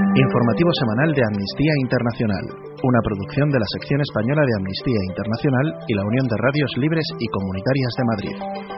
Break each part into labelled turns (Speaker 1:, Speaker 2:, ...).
Speaker 1: Informativo semanal de Amnistía Internacional, una producción de la sección española de Amnistía Internacional y la Unión de Radios Libres y Comunitarias de Madrid.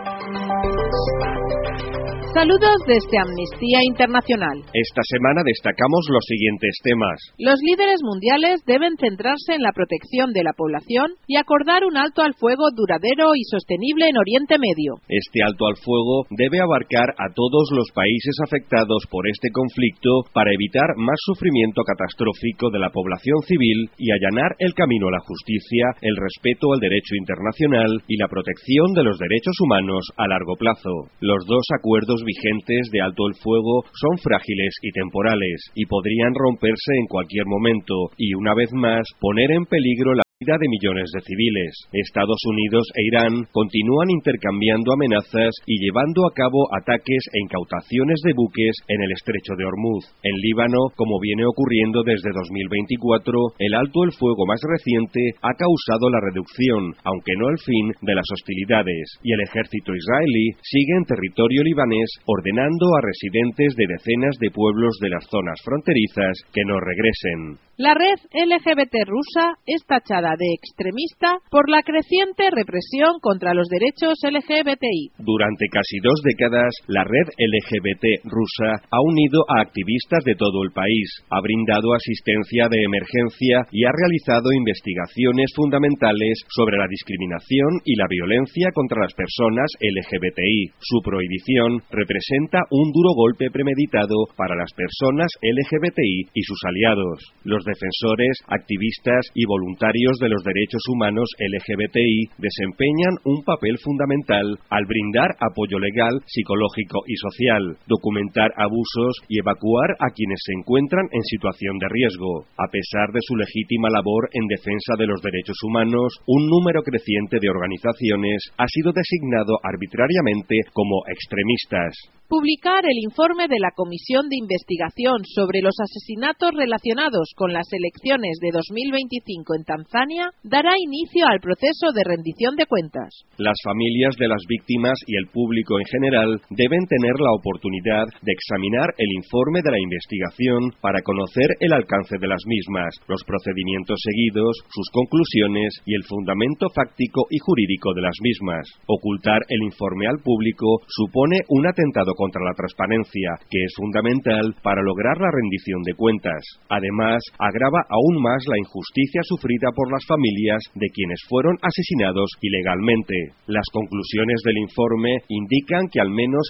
Speaker 2: Saludos desde Amnistía Internacional.
Speaker 3: Esta semana destacamos los siguientes temas.
Speaker 2: Los líderes mundiales deben centrarse en la protección de la población y acordar un alto al fuego duradero y sostenible en Oriente Medio.
Speaker 3: Este alto al fuego debe abarcar a todos los países afectados por este conflicto para evitar más sufrimiento catastrófico de la población civil y allanar el camino a la justicia, el respeto al derecho internacional y la protección de los derechos humanos a largo plazo. Los dos acuerdos vigentes de alto el fuego son frágiles y temporales y podrían romperse en cualquier momento y, una vez más, poner en peligro la vida de millones de civiles. Estados Unidos e Irán continúan intercambiando amenazas y llevando a cabo ataques e incautaciones de buques en el estrecho de Hormuz. En Líbano, como viene ocurriendo desde 2024, el alto el fuego más reciente ha causado la reducción, aunque no el fin, de las hostilidades, y el ejército israelí sigue en territorio libanés ordenando a residentes de decenas de pueblos de las zonas fronterizas que no regresen.
Speaker 2: La red LGBT rusa es tachada de extremista por la creciente represión contra los derechos LGBTI.
Speaker 3: Durante casi 2 décadas, la red LGBT rusa ha unido a activistas de todo el país, ha brindado asistencia de emergencia y ha realizado investigaciones fundamentales sobre la discriminación y la violencia contra las personas LGBTI. Su prohibición representa un duro golpe premeditado para las personas LGBTI y sus aliados. Los defensores, activistas y voluntarios de los derechos humanos LGBTI desempeñan un papel fundamental al brindar apoyo legal, psicológico y social, documentar abusos y evacuar a quienes se encuentran en situación de riesgo. A pesar de su legítima labor en defensa de los derechos humanos, un número creciente de organizaciones ha sido designado arbitrariamente como extremistas.
Speaker 2: Publicar el informe de la Comisión de Investigación sobre los asesinatos relacionados con las elecciones de 2025 en Tanzania dará inicio al proceso de rendición de cuentas.
Speaker 3: Las familias de las víctimas y el público en general deben tener la oportunidad de examinar el informe de la investigación para conocer el alcance de las mismas, los procedimientos seguidos, sus conclusiones y el fundamento fáctico y jurídico de las mismas. Ocultar el informe al público supone un atentado contra la transparencia, que es fundamental para lograr la rendición de cuentas. Además, agrava aún más la injusticia sufrida por las familias de quienes fueron asesinados ilegalmente. Las conclusiones del informe indican que al menos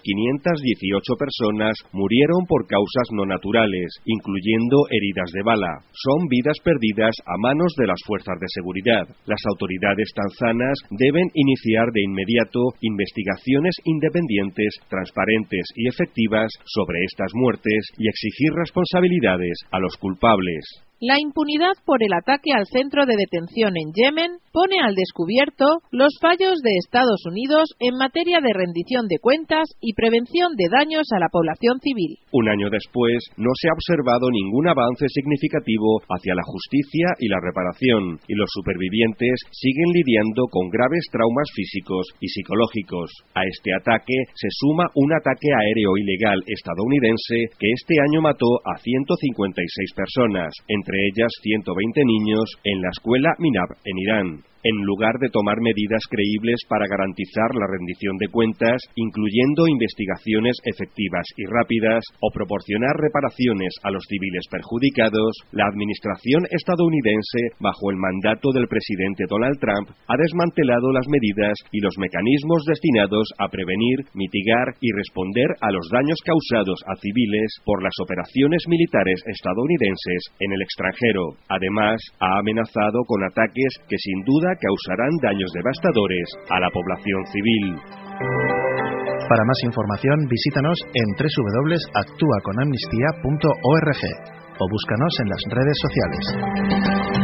Speaker 3: 518 personas murieron por causas no naturales, incluyendo heridas de bala. Son vidas perdidas a manos de las fuerzas de seguridad. Las autoridades tanzanas deben iniciar de inmediato investigaciones independientes, transparentes y efectivas sobre estas muertes y exigir responsabilidades a los culpables.
Speaker 2: La impunidad por el ataque al centro de detención en Yemen pone al descubierto los fallos de Estados Unidos en materia de rendición de cuentas y prevención de daños a la población civil.
Speaker 3: Un año después, no se ha observado ningún avance significativo hacia la justicia y la reparación, y los supervivientes siguen lidiando con graves traumas físicos y psicológicos. A este ataque se suma un ataque aéreo ilegal estadounidense que este año mató a 156 personas, entre ellas 120 niños, en la escuela Minab en Irán. En lugar de tomar medidas creíbles para garantizar la rendición de cuentas, incluyendo investigaciones efectivas y rápidas, o proporcionar reparaciones a los civiles perjudicados, la administración estadounidense, bajo el mandato del presidente Donald Trump, ha desmantelado las medidas y los mecanismos destinados a prevenir, mitigar y responder a los daños causados a civiles por las operaciones militares estadounidenses en el extranjero. Además, ha amenazado con ataques que sin duda causarán daños devastadores a la población civil.
Speaker 1: Para más información, visítanos en www.actuaconamnistía.org o búscanos en las redes sociales.